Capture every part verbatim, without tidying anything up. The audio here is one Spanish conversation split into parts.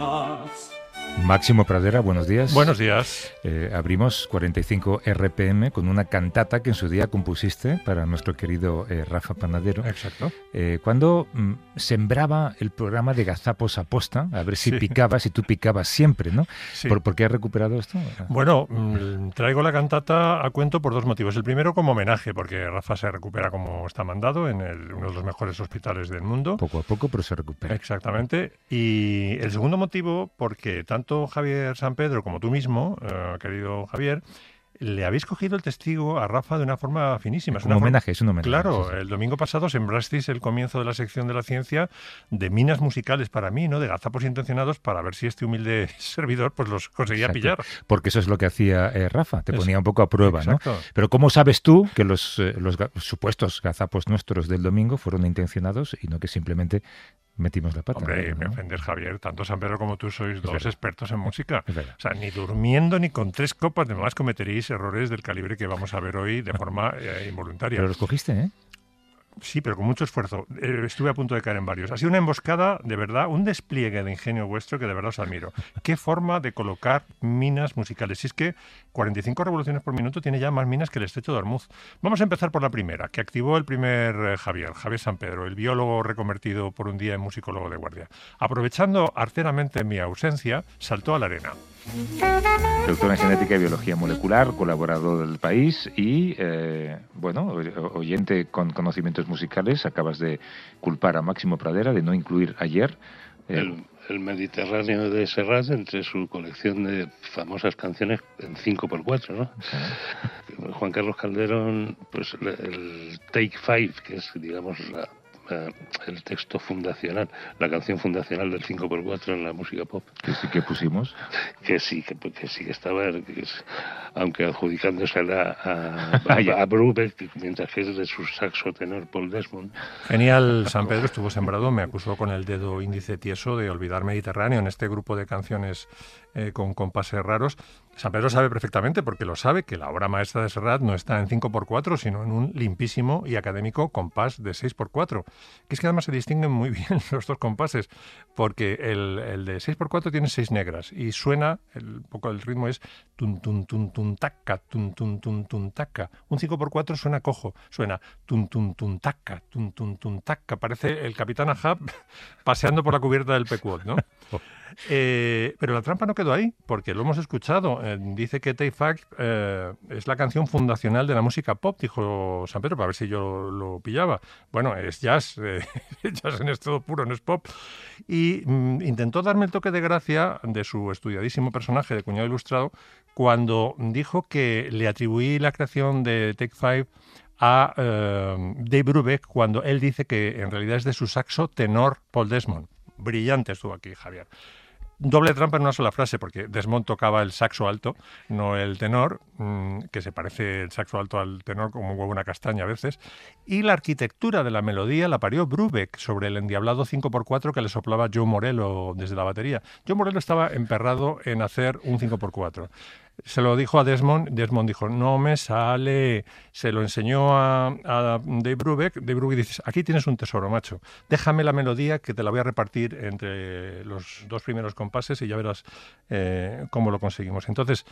paz. Máximo Pradera, buenos días. Buenos días. Eh, abrimos cuarenta y cinco R P M con una cantata que en su día compusiste para nuestro querido eh, Rafa Panadero. Exacto. Eh, cuando mm, sembraba el programa de Gazapos a posta, a ver si Sí. picabas, y tú picabas siempre, ¿no? Sí. ¿Por, ¿Por qué has recuperado esto? Bueno, mmm, traigo la cantata a cuento por dos motivos. El primero como homenaje, porque Rafa se recupera como está mandado en el, uno de los mejores hospitales del mundo. Poco a poco, pero se recupera. Exactamente. Y el segundo motivo, porque tanto Javier San Pedro como tú mismo, eh, querido Javier, le habéis cogido el testigo a Rafa de una forma finísima. Es Es un una forma- homenaje, es un homenaje. Claro, sí, sí. el domingo pasado sembrasteis el comienzo de la sección de la ciencia de minas musicales para mí, ¿no? De gazapos intencionados para ver si este humilde servidor pues los conseguía Exacto. pillar. Porque eso es lo que hacía eh, Rafa, te Es- ponía un poco a prueba, Exacto. ¿no? Pero ¿cómo sabes tú que los, eh, los ga- supuestos gazapos nuestros del domingo fueron intencionados y no que simplemente metimos la pata? Hombre, ¿no? me ofendes, Javier. Tanto San Pedro como tú sois dos verdad. expertos en música. Es verdad. O sea, ni durmiendo ni con tres copas de más cometeréis errores del calibre que vamos a ver hoy de forma eh, involuntaria. Pero los cogiste, ¿eh? Sí, pero con mucho esfuerzo. Eh, estuve a punto de caer en varios. Ha sido una emboscada, de verdad, un despliegue de ingenio vuestro que de verdad os admiro. Qué forma de colocar minas musicales. Si es que cuarenta y cinco revoluciones por minuto tiene ya más minas que el estrecho de Hormuz. Vamos a empezar por la primera, que activó el primer eh, Javier, Javier San Pedro, el biólogo reconvertido por un día en musicólogo de guardia. Aprovechando arteramente mi ausencia, saltó a la arena. Doctor en genética y biología molecular, colaborador del País y, eh, bueno, o- oyente con conocimientos musicales. Acabas de culpar a Máximo Pradera de no incluir ayer. eh, El, el Mediterráneo de Serrat entre su colección de famosas canciones en cinco por cuatro, ¿no? Juan Carlos Calderón, pues el, el Take Five, que es, digamos, la, eh, el texto fundacional, la canción fundacional del cinco por cuatro en la música pop, que sí que pusimos. que sí, que, que sí que estaba, que es, aunque adjudicándosela a, a, a Brubeck, mientras que es de su saxo tenor Paul Desmond. Genial, San Pedro estuvo sembrado, me acusó con el dedo índice tieso de olvidar Mediterráneo en este grupo de canciones eh, con compases raros. San Pedro sabe perfectamente, porque lo sabe, que la obra maestra de Serrat no está en cinco por cuatro, sino en un limpísimo y académico compás de seis por cuatro, que es que además se distinguen muy bien los dos compases, porque el, el de seis por cuatro tiene seis negras y suena, el, un poco el ritmo es tun tun tun tun taca, tun tun tun tun taca. Un cinco por cuatro suena cojo, suena tun tun tun taca, tun tun tun taca. Parece el Capitán Ahab paseando por la cubierta del Pequod, ¿no? Eh, pero la trampa no quedó ahí, porque lo hemos escuchado. Eh, dice que Take Five eh, es la canción fundacional de la música pop, dijo San Pedro, para ver si yo lo pillaba. Bueno, es jazz, eh, jazz en estado puro, no es pop. Y mm, intentó darme el toque de gracia de su estudiadísimo personaje de Cuñado Ilustrado cuando dijo que le atribuí la creación de Take Five a eh, Dave Brubeck, cuando él dice que en realidad es de su saxo tenor Paul Desmond. Brillante estuvo aquí, Javier. Doble trampa en una sola frase, porque Desmond tocaba el saxo alto, no el tenor, mmm, que se parece el saxo alto al tenor como un huevo una castaña a veces, y la arquitectura de la melodía la parió Brubeck sobre el endiablado cinco por cuatro que le soplaba Joe Morello desde la batería. Joe Morello estaba emperrado en hacer un cinco por cuatro. Se lo dijo a Desmond, Desmond dijo, no me sale. Se lo enseñó a, a Dave Brubeck. Dave Brubeck dice, aquí tienes un tesoro, macho. Déjame la melodía que te la voy a repartir entre los dos primeros compases y ya verás eh, cómo lo conseguimos. Entonces,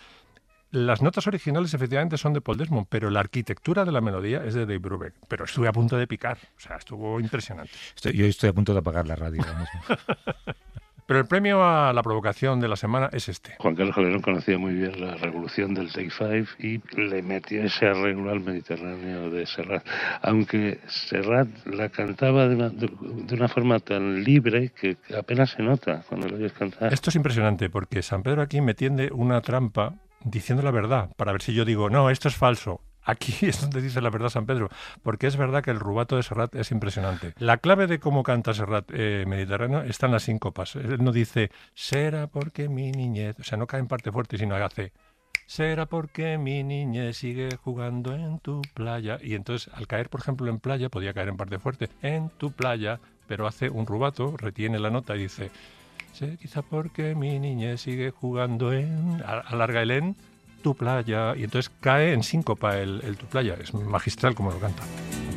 las notas originales efectivamente son de Paul Desmond, pero la arquitectura de la melodía es de Dave Brubeck. Pero estuve a punto de picar, o sea, estuvo impresionante. Estoy, yo estoy a punto de apagar la radio ahora mismo. Pero el premio a la provocación de la semana es este. Juan Carlos Calderón conocía muy bien la revolución del Take Five y le metió ese arreglo al Mediterráneo de Serrat. Aunque Serrat la cantaba de una, de, de una forma tan libre que apenas se nota cuando lo oyes cantar. Esto es impresionante porque San Pedro aquí me tiende una trampa diciendo la verdad, para ver si yo digo, no, esto es falso. Aquí es donde dice la verdad San Pedro, porque es verdad que el rubato de Serrat es impresionante. La clave de cómo canta Serrat eh, Mediterráneo está en las síncopas. Él no dice, será porque mi niñez, o sea, no cae en parte fuerte, sino hace, será porque mi niñez sigue jugando en tu playa. Y entonces, al caer, por ejemplo, en playa, podía caer en parte fuerte, en tu playa, pero hace un rubato, retiene la nota y dice, sé quizá porque mi niñez sigue jugando en, alarga el en, tu playa, y entonces cae en síncopa el, el tu playa. Es magistral como lo canta.